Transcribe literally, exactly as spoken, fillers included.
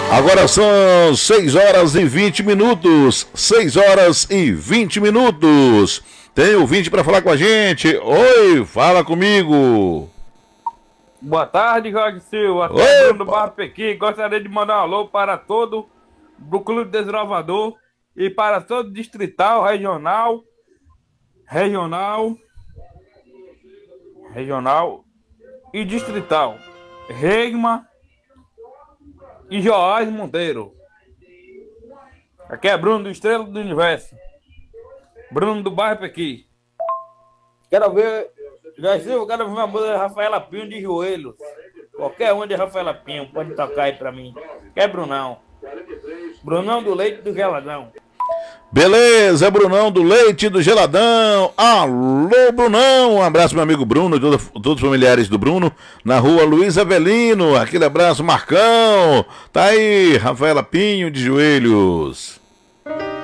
Agora são seis horas e vinte minutos. seis horas e vinte minutos. Tem ouvinte para falar com a gente. Oi, fala comigo. Boa tarde, Jorge Silva. Aqui é Bruno do Barro Pequi. Gostaria de mandar um alô para todo o Clube Desbravador e para todo distrital, regional, regional, regional e distrital. Regma e Joás Monteiro. Aqui é Bruno do Estrela do Universo. Bruno do Bairro Pequi. Quero ver, Jorge Silva, quero ver uma música de Rafaela Pinho de Joelhos. Qualquer um de Rafaela Pinho, pode tocar aí pra mim. Que é Brunão. Brunão do Leite do Geladão. Beleza, é Brunão do Leite do Geladão. Alô, Brunão. Um abraço, meu amigo Bruno e todo, todos os familiares do Bruno, na rua Luiz Avelino. Aquele abraço, Marcão. Tá aí, Rafaela Pinho de Joelhos.